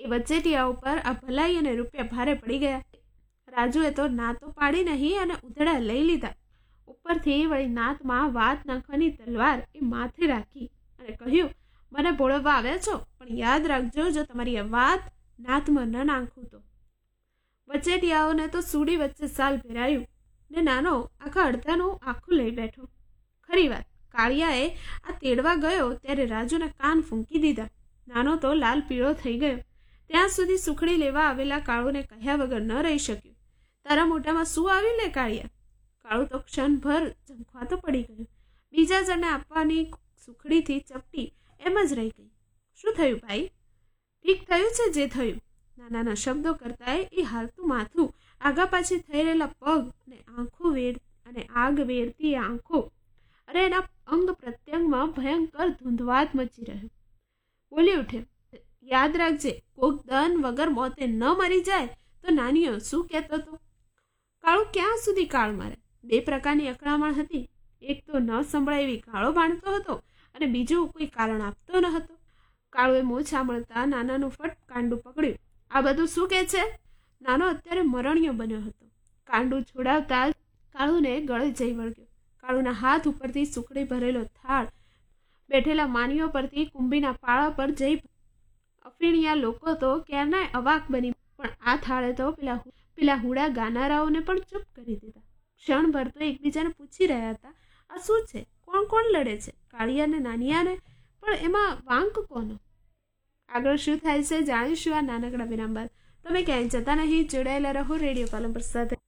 એ વચેટિયા ઉપર આ ભલાઈ અને રૂપિયા ભારે પડી ગયા. રાજુએ તો ના તો પાડી નહીં અને ઉધડા લઈ લીધા. ઉપરથી વળી નાતમાં વાત નાખવાની તલવાર એ માથે રાખી અને કહ્યું, મને બોળવવા આવ્યા છો, પણ યાદ રાખજો, જો તમારી આ વાત નાતમાં ન નાખું તો. વચેટિયાઓને તો સૂડી વચ્ચે સાલ ભેરાયું ને નાનો આખા અડધાનું આખું લઈ બેઠો. ખરી વાત, કાળિયાએ આ તેડવા ગયો ત્યારે રાજુને કાન ફૂંકી દીધા. નાનો તો લાલ પીળો થઈ ગયો. ત્યાં સુધી સુખડી લેવા આવેલા કાળુને કહ્યા વગર ન રહી શક્યું. તારા મોઢામાં શું આવી લે કાળિયા? કાળુ તો ક્ષણભર ઝંખવાતો પડી ગયો. બીજા જણને આપવાની સુખડીથી ચપટી એમ જ રહી ગઈ. શું થયું ભાઈ? ઠીક થયું છે જે થયું. નાનાના શબ્દો કરતા એ હાલતું માથું, આગા પાછી થઈ રહેલા પગ અને આંખો અને આગ વેરતી આંખો, અરે એના અંગ પ્રત્યંગમાં ભયંકર ધૂંધવાત મચી રહ્યો. બોલી ઉઠે, યાદ રાખજે, કોક દન વગર મોતે ન મરી જાય તો નાનીઓ શું કહેતો હતો? કાળુ ક્યાં સુધી કાળ મારે? બે પ્રકારની અકળામણ હતી. એક તો ન સંભળાય એવી ગાળો બાંધતો હતો અને બીજું કોઈ કારણ આપતો ન હતો. કાળુએ મોં સાંભળતા નાનાનું ફટ કાંડું પકડ્યું. આ બધું શું કહે છે? નાનો અત્યારે મરણિયો બન્યો હતો. કાંડું છોડાવતા કાળુને ગળે જઈ વળગ્યો. કાળુના હાથ ઉપરથી સુખડી ભરેલો થાળ બેઠેલા માનીઓ પરથી કુંભીના પાળા પર જઈ અફીણિયા લોકો તો ક્યારનાય અવાક બની, પણ આ થાળે તો પેલા હુડા ગાનારાઓને પણ ચૂપ કરી દીધા. ક્ષણભર તો એકબીજાને પૂછી રહ્યા હતા, આ શું છે? કોણ કોણ લડે છે? કાળિયાને નાનિયાને? પણ એમાં વાંક કોનો? આગળ શું થાય છે જાણીશું આ નાનકડા વિરામ બાદ. તમે ક્યાંય જતા નહીં, જોડાયેલા રહો રેડિયો કોલંબર સાથે.